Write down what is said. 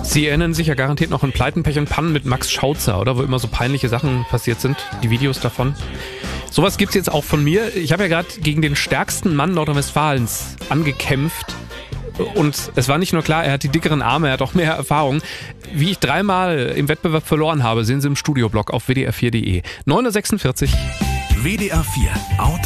Sie erinnern sich ja garantiert noch an Pleiten, Pech und Pannen mit Max Schautzer, oder? Wo immer so peinliche Sachen passiert sind, die Videos davon. Sowas gibt's jetzt auch von mir. Ich habe ja gerade gegen den stärksten Mann Nordrhein-Westfalens angekämpft. Und es war nicht nur klar, er hat die dickeren Arme, er hat auch mehr Erfahrung. Wie ich 3-mal im Wettbewerb verloren habe, sehen Sie im Studioblog auf wdr4.de. 9:46 Uhr. WDR 4 Auto